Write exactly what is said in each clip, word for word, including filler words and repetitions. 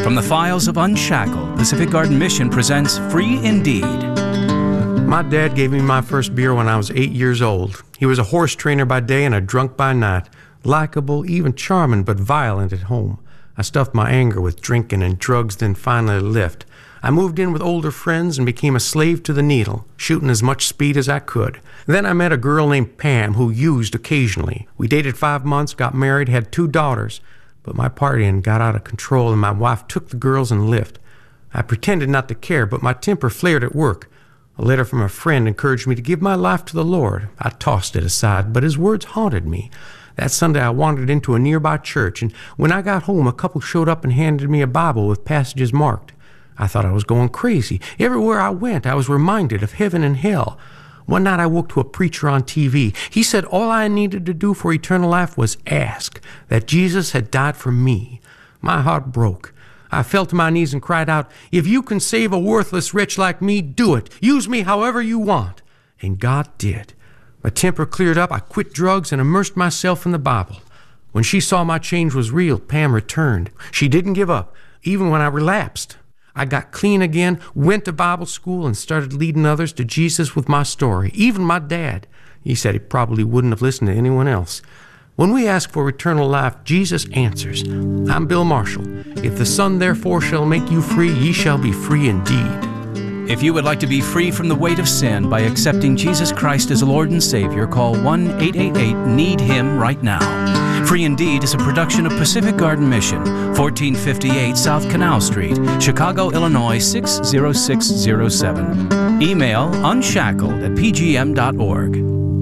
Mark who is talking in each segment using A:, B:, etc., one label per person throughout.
A: From the files of Unshackled, Pacific Garden Mission presents Free Indeed.
B: My dad gave me my first beer when I was eight years old. He was a horse trainer by day and a drunk by night. Likeable, even charming, but violent at home. I stuffed my anger with drinking and drugs, then finally left. I moved in with older friends and became a slave to the needle, shooting as much speed as I could. Then I met a girl named Pam who used occasionally. We dated five months, got married, had two daughters. But my partying got out of control and my wife took the girls and left. I pretended not to care, but my temper flared at work. A letter from a friend encouraged me to give my life to the Lord. I tossed it aside, but his words haunted me. That Sunday I wandered into a nearby church, and when I got home, a couple showed up and handed me a Bible with passages marked. I thought I was going crazy. Everywhere I went, I was reminded of heaven and hell. One night I woke to a preacher on T V. He said all I needed to do for eternal life was ask, that Jesus had died for me. My heart broke. I fell to my knees and cried out, "If you can save a worthless wretch like me, do it. Use me however you want." And God did. My temper cleared up. I quit drugs and immersed myself in the Bible. When she saw my change was real, Pam returned. She didn't give up, even when I relapsed. I got clean again, went to Bible school, and started leading others to Jesus with my story. Even my dad. He said he probably wouldn't have listened to anyone else. When we ask for eternal life, Jesus answers. I'm Bill Marshall. If the Son therefore shall make you free, ye shall be free indeed.
A: If you would like to be free from the weight of sin by accepting Jesus Christ as Lord and Savior, call one eight eight eight need him right now. Free Indeed is a production of Pacific Garden Mission, fourteen fifty-eight South Canal Street, Chicago, Illinois six zero six zero seven. Email unshackled at p g m dot org.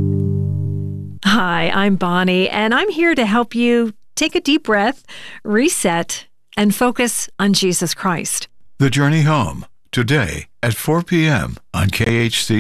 C: Hi, I'm Bonnie, and I'm here to help you take a deep breath, reset, and focus on Jesus Christ.
D: The Journey Home, today at four p.m. on K H C